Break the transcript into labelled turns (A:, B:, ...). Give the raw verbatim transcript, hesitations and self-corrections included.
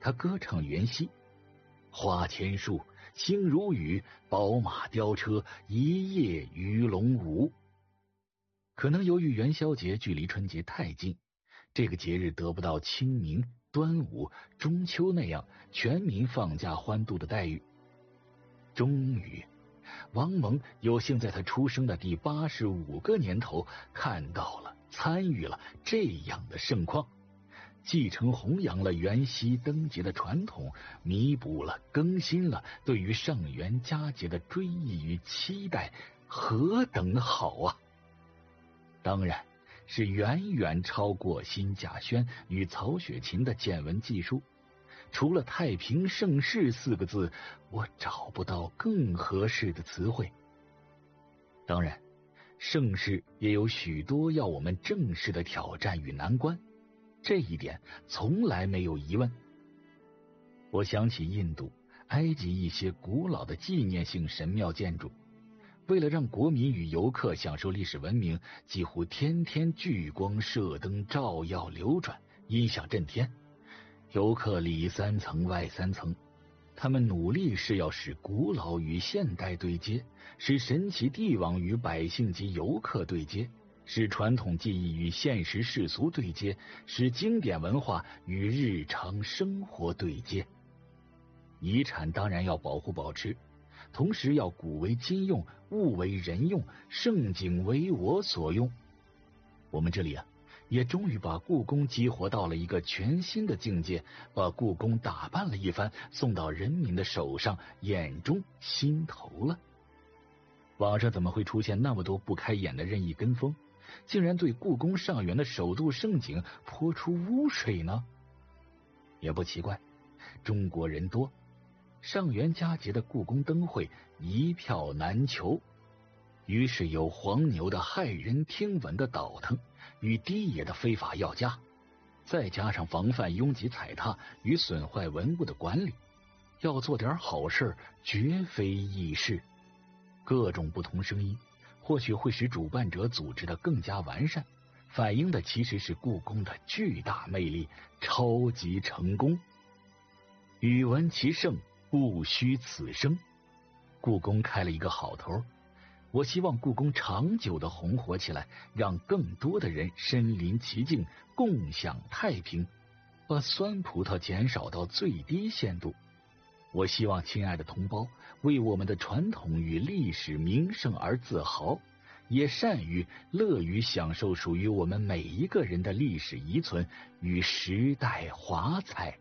A: 他歌唱元夕，花千树，星如雨，宝马雕车，一夜鱼龙舞。可能由于元宵节距离春节太近，这个节日得不到清明、端午、中秋那样全民放假欢度的待遇。终于，王蒙有幸在他出生的第八十五个年头看到了、参与了这样的盛况，继承弘扬了元夕灯节的传统，弥补了、更新了对于上元佳节的追忆与期待，何等好啊！当然是远远超过辛稼轩与曹雪芹的见闻记述，除了太平盛世四个字，我找不到更合适的词汇。当然，盛世也有许多要我们正视的挑战与难关，这一点从来没有疑问。我想起印度、埃及一些古老的纪念性神庙建筑，为了让国民与游客享受历史文明，几乎天天聚光射灯照耀流转，音响震天，游客里三层外三层。他们努力是要使古老与现代对接，使神奇帝王与百姓及游客对接，使传统技艺与现实世俗对接，使经典文化与日常生活对接。遗产当然要保护保持，同时要古为今用，物为人用，盛景为我所用。我们这里啊，也终于把故宫激活到了一个全新的境界，把故宫打扮了一番，送到人民的手上、眼中、心头了。网上怎么会出现那么多不开眼的任意跟风，竟然对故宫上元的首度盛景泼出污水呢？也不奇怪，中国人多，上元佳节的故宫灯会一票难求，于是有黄牛的骇人听闻的倒腾与低野的非法要价，再加上防范拥挤踩踏与损坏文物的管理，要做点好事绝非易事。各种不同声音或许会使主办者组织的更加完善，反映的其实是故宫的巨大魅力，超级成功。语闻其盛，不虚此生。故宫开了一个好头，我希望故宫长久的红火起来，让更多的人身临其境，共享太平，把酸葡萄减少到最低限度。我希望亲爱的同胞为我们的传统与历史名胜而自豪，也善于乐于享受属于我们每一个人的历史遗存与时代华彩。